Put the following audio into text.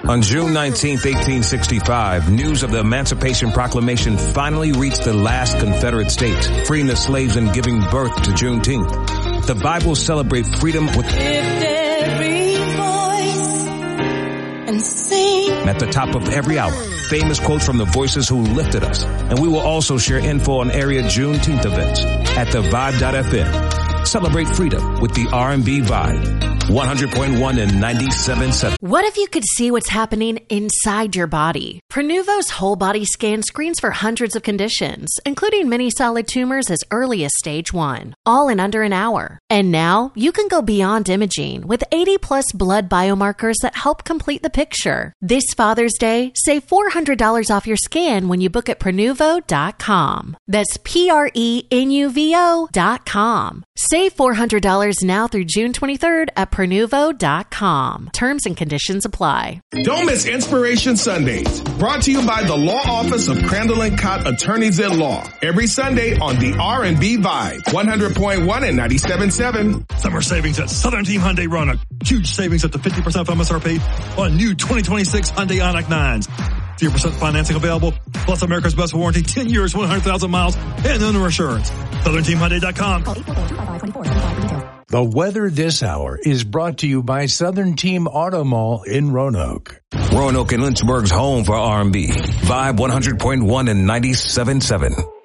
On June 19, 1865, news of the Emancipation Proclamation finally reached the last Confederate states, freeing the slaves and giving birth to Juneteenth. The Bible celebrates freedom with every voice and sing at the top of every hour. Famous quotes from the voices who lifted us. And we will also share info on area Juneteenth events at thevibe.fm. Celebrate freedom with the R&B Vibe. 100.1 and 97.7. What if you could see what's happening inside your body? Prenuvo's whole body scan screens for hundreds of conditions, including many solid tumors as early as stage 1, all in under an hour. And now you can go beyond imaging with 80 plus blood biomarkers that help complete the picture. This Father's Day, save $400 off your scan when you book at Prenuvo.com. That's Prenuvo.com. Save $400 now through June 23rd at Prenuvo.com. Terms and conditions apply. Don't miss Inspiration Sundays. Brought to you by the Law Office of Crandall & Cott Attorneys at Law. Every Sunday on the R&B Vibe. 100.1 and 97.7. Summer savings at Southern Team Hyundai Roanoke. Huge savings up to 50% from MSRP on new 2026 Hyundai Ioniq 9s. 0% financing available, plus America's best warranty, 10 years, 100,000 miles, and owner assurance. SouthernTeamHyundai.com. The weather this hour is brought to you by Southern Team Auto Mall in Roanoke. Roanoke and Lynchburg's home for R&B. Vibe 100.1 and 97.7.